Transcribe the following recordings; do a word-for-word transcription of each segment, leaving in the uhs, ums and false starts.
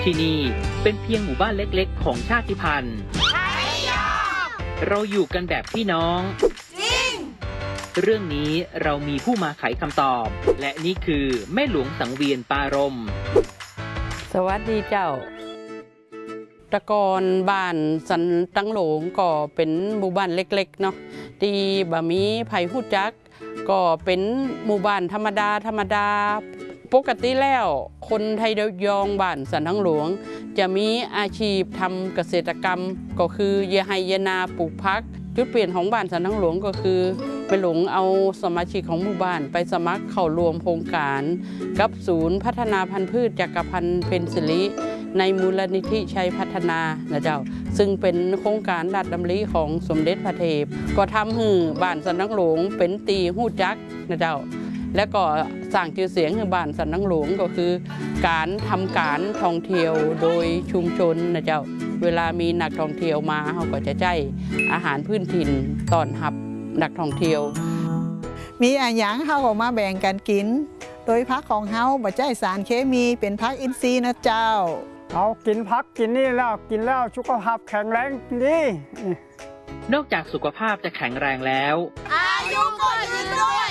ที่นี่เป็นเพียงหมู่บ้านเล็กๆของชาติพันธุ์เราอยู่กันแบบพี่น้องจริงเรื่องนี้เรามีผู้มาไขคำตอบและนี่คือแม่หลวงสังเวียนปารมสวัสดีเจ้าตะกอนบ้านสันตังหลงก็เป็นหมู่บ้านเล็กๆเนาะที่บะมีไผ่หู้จักก็เป็นหมู่บ้านธรรมดาธรรมดาปกติแล้วคนไทยยองบ้านสันตังหลวงจะมีอาชีพทำเกษตรกรรมก็คือเยไฮเยนาปลูกพักจุดเปลี่ยนของบ้านสันตังหลวงก็คือไปหลงเอาสมาชิกของหมู่บ้านไปสมัครเข้ารวมโครงการกับศูนย์พัฒนาพันธุ์พืชจักรพันธ์เพนซิลิในมูลนิธิชัยพัฒนานะเจ้าซึ่งเป็นโครงการราชดำริของสมเด็จพระเทพก็ทำให้บ้านสันตังหลวงเป็นตีหู้จักนะเจ้าและก็สร้างชื่อเสียงให้บ้านสันตังหลวงก็คือการทำการท่องเที่ยวโดยชุมชนนะเจ้าเวลามีนักท่องเที่ยวมาเขาก็จะใจอาหารพื้นถิ่นต้อนรับนักท่องเที่ยวมีอาหารเขาก็มาแบ่งกันกินโดยพักของเขาบ่ใช้สารเคมีเป็นพักอินทรีย์นะเจ้าเอากินพักกินนี่แล้วกินแล้วสุขภาพแข็งแรงดีนอกจากสุขภาพจะแข็งแรงแล้วอายุก็ยืนด้วย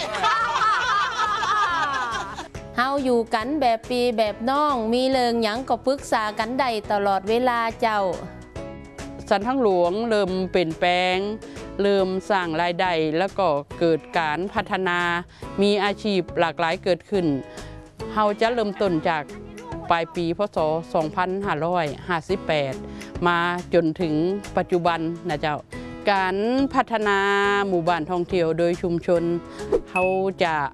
เฮาอยู่กันแบบปีแบบน้องมีเริงหยังก็ปรึกษากันได้ตลอดเวลาเจ้าสันตังหลวงเริ่มเปลี่ยนแปลงเริ่มสร้างรายได้แล้วก็เกิดการพัฒนามีอาชีพหลากหลายเกิดขึ้นเฮาจะเริ่มต้นจากปลายปีพศสองพันห้าร้อยห้าสิบแปดมาจนถึงปัจจุบันนะเจ้าการพัฒนาหมู่บ้านท่องเที่ยวโดยชุมชนเขาจะ